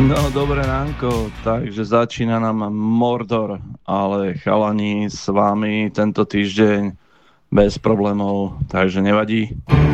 No, dobré ránko, takže začína nám Mordor, ale chalani s vami tento týždeň bez problémov, takže nevadí.